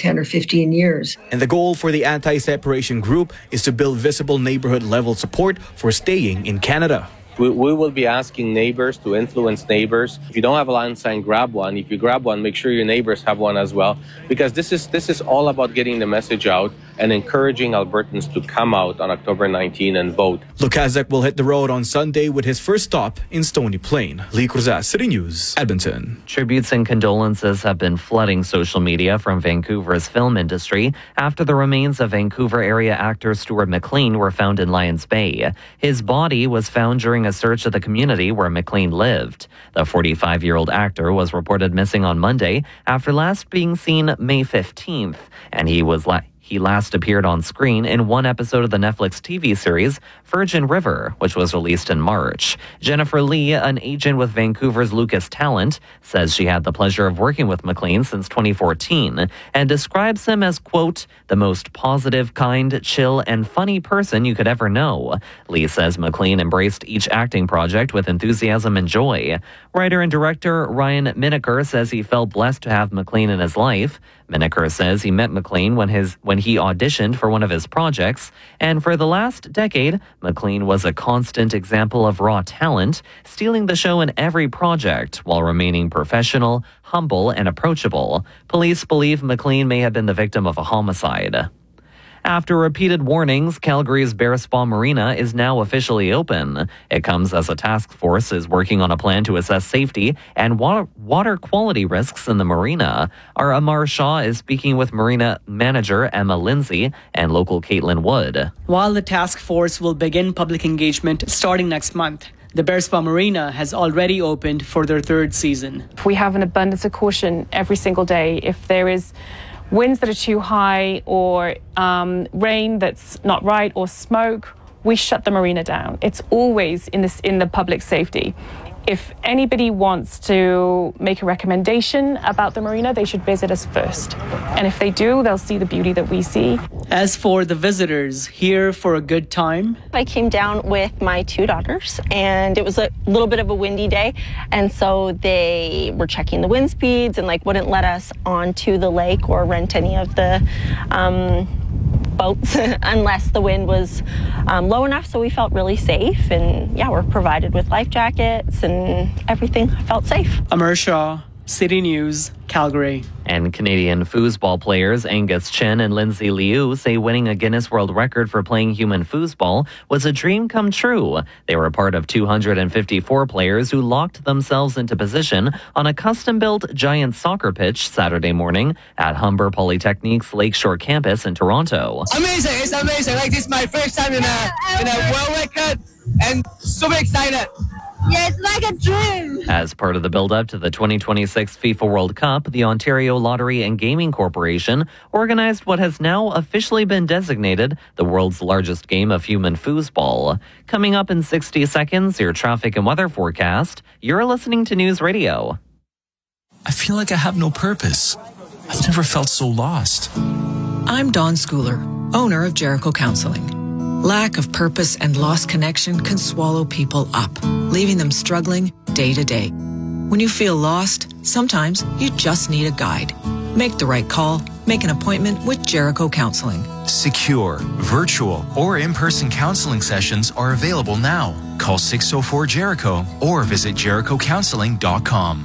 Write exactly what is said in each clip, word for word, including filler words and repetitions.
ten or fifteen years. And the goal for the anti-separation group is to build visible neighborhood-level support for staying in Canada. We, we will be asking neighbors to influence neighbors. If you don't have a land sign, grab one. If you grab one, make sure your neighbors have one as well. Because this is this is all about getting the message out and encouraging Albertans to come out on October nineteenth and vote. Lukaszuk will hit the road on Sunday with his first stop in Stony Plain. Lee Cruzas, City News, Edmonton. Tributes and condolences have been flooding social media from Vancouver's film industry after the remains of Vancouver area actor Stuart McLean were found in Lions Bay. His body was found during a search of the community where McLean lived. The forty-five-year-old actor was reported missing on Monday after last being seen May fifteenth, and he was la- He last appeared on screen in one episode of the Netflix T V series Virgin River, which was released in March. Jennifer Lee, an agent with Vancouver's Lucas Talent, says she had the pleasure of working with McLean since twenty fourteen and describes him as, quote, the most positive, kind, chill, and funny person you could ever know. Lee says McLean embraced each acting project with enthusiasm and joy. Writer and director Ryan Miniker says he felt blessed to have McLean in his life. Miniker says he met McLean when his when he auditioned for one of his projects, and for the last decade, McLean was a constant example of raw talent, stealing the show in every project while remaining professional, humble, and approachable. Police believe McLean may have been the victim of a homicide. After repeated warnings, Calgary's Bear Spa Marina is now officially open. It comes as a task force is working on a plan to assess safety and water, water quality risks in the marina. Our Amar Shah is speaking with marina manager Emma Lindsay and local Caitlin Wood. While the task force will begin public engagement starting next month, the Bear Spa Marina has already opened for their third season. We have an abundance of caution every single day. If there is winds that are too high or um, rain that's not right or smoke, we shut the marina down. It's always in this in the public safety. If anybody wants to make a recommendation about the marina, they should visit us first. And if they do, they'll see the beauty that we see. As for the visitors, here for a good time? I came down with my two daughters, and it was a little bit of a windy day. And so they were checking the wind speeds and like wouldn't let us onto the lake or rent any of the um, boats unless the wind was um, low enough. So we felt really safe, and yeah, we're provided with life jackets and everything. Felt safe. Amar Shah, City News, Calgary. And Canadian foosball players Angus Chen and Lindsay Liu say winning a Guinness World Record for playing human foosball was a dream come true. They were part of two hundred fifty-four players who locked themselves into position on a custom-built giant soccer pitch Saturday morning at Humber Polytechnique's Lakeshore campus in Toronto. Amazing! It's amazing! Like, this is my first time in a, in a world record, and super excited! Yeah, it's like a dream. As part of the build-up to the twenty twenty-six FIFA World Cup, the Ontario Lottery and Gaming Corporation organized what has now officially been designated the world's largest game of human foosball. Coming up in sixty seconds, your traffic and weather forecast. You're listening to News Radio. I feel like I have no purpose. I've never felt so lost. I'm Dawn Schooler, owner of Jericho Counseling. Lack of purpose and lost connection can swallow people up, leaving them struggling day to day. When you feel lost, sometimes you just need a guide. Make the right call. Make an appointment with Jericho Counseling. Secure, virtual, or in-person counseling sessions are available now. Call six oh four Jericho or visit jericho counseling dot com.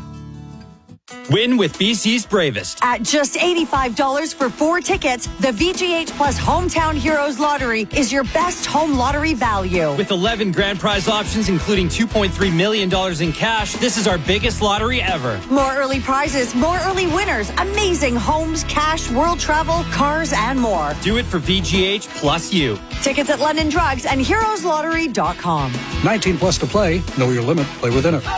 Win with B C's Bravest. At just eighty-five dollars for four tickets, the V G H Plus Hometown Heroes Lottery is your best home lottery value. With eleven grand prize options, including two point three million dollars in cash, this is our biggest lottery ever. More early prizes, more early winners, amazing homes, cash, world travel, cars, and more. Do it for V G H plus you. Tickets at London Drugs and heroes lottery dot com. nineteen plus to play. Know your limit. Play within it.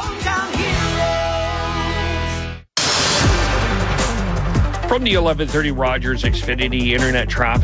From the eleven thirty Rogers Xfinity Internet Traffic